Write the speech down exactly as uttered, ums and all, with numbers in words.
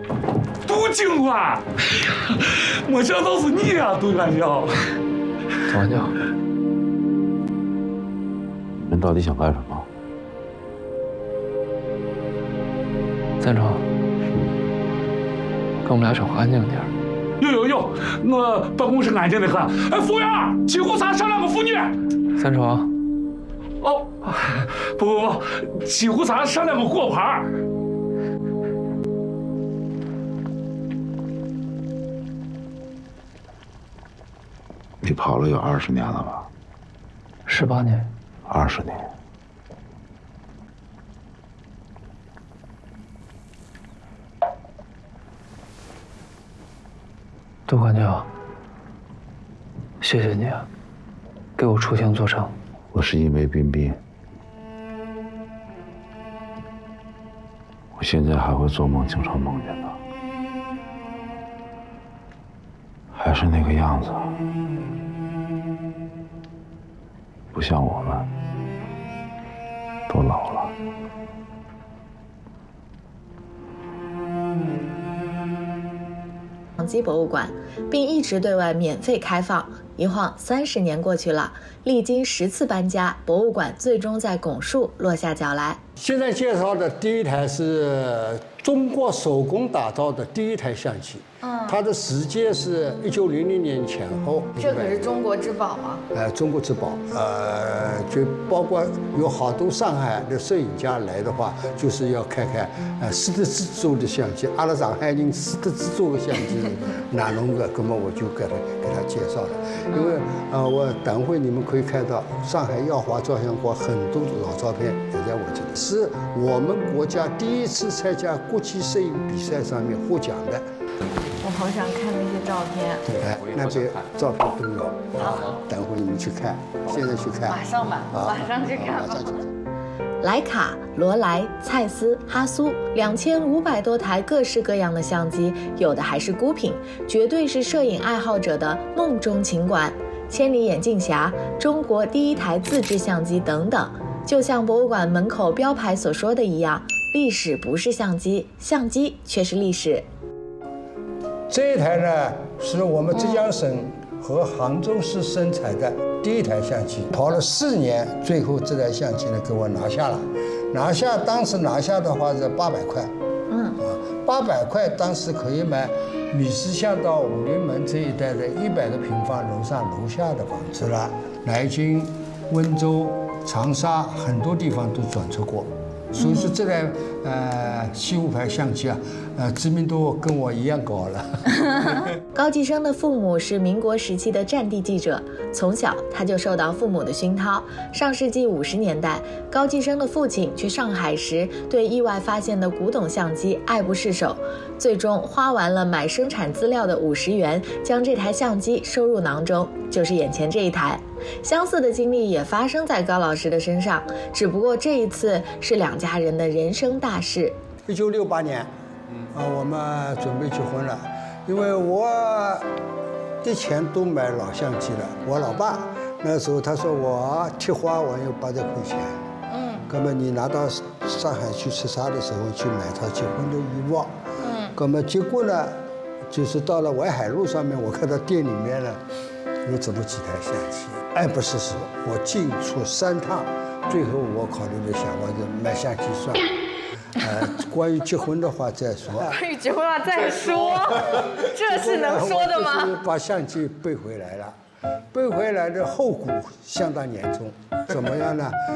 杜警官，哎呀，没想到是你呀，杜干将。 杜干将， 你们到底想干什么？ 赞成。跟我们俩找个安静点。 有有有，我办公室安静的很。哎，服务员，七壶茶上两个妇女。 赞成。 哦，不不不，七壶茶上两个果盘。 你跑了有二十年了吧？ 十八年。 二十年。 杜干将，谢谢你啊，给我出庭作证。 我是因为彬彬，我现在还会做梦，经常梦见他，还是那个样子，不像我们，都老了。 相机博物馆，并一直对外免费开放。一晃三十年过去了，历经十次搬家，博物馆最终在拱墅落下脚来。 现在介绍的第一台是中国手工打造的第一台相机，嗯，它的时间是一九零零年前后。 这可是中国之宝啊！ 呃，中国之宝，呃，就包括有好多上海的摄影家来的话，就是要看看呃施特制作的相机。阿拉上海人施特制作的相机哪弄个，那么我就给他给他介绍了。因为呃，我等会你们可以看到上海耀华照相馆很多老照片也在我这里，是我们国家第一次参加国际摄影比赛上面获奖的。 我好想看那些照片。 哎，那边照片都有。好，等会你们去看，现在去看。 马上吧，马上去看吧。 徕卡、罗莱、蔡司、哈苏，两千五百多台各式各样的相机，有的还是孤品，绝对是摄影爱好者的梦中情馆。千里眼镜匣、中国第一台自制相机等等，就像博物馆门口标牌所说的一样，历史不是相机，相机却是历史。 这一台呢，是我们浙江省和杭州市生产的第一台相机，跑了四年，最后这台相机呢给我拿下了。拿下当时拿下的话是八百块，嗯啊，八百块当时可以买米市巷到武林门这一带的一百个平方楼上楼下的房子了。南京、温州、长沙很多地方都转出过。所以说这台呃西湖牌相机啊，呃知名度跟我一样高了。 高继生的父母是民国时期的战地记者，从小他就受到父母的熏陶。上世纪五十年代，高继生的父亲去上海时，对意外发现的古董相机爱不释手，最终花完了买生产资料的五十元，将这台相机收入囊中，就是眼前这一台。相似的经历也发生在高老师的身上，只不过这一次是两家人的人生大事。 一九六八年，啊，我们准备结婚了，因为我的钱都买老相机了。我老爸那时候他说我贴花我有八百块钱，嗯，那么你拿到上海去吃茶的时候去买套结婚的衣服，嗯，那么结果呢，就是到了淮海路上面，我看到店里面呢有这么几台相机。爱不释手，我进出三趟，最后我考虑了想，我就买相机算了。呃，关于结婚的话再说。 关于结婚的话再说，这是能说的吗？ 就是把相机背回来了，背回来的后果相当严重。怎么样呢？